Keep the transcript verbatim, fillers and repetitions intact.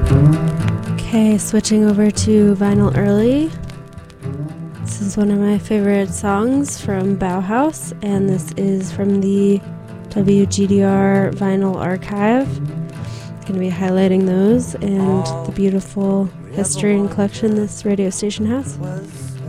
Okay, switching over to Vinyl Early. This is one of my favorite songs from Bauhaus, and this is from the W G D R Vinyl Archive. I'm going to be highlighting those and the beautiful history and collection this radio station has.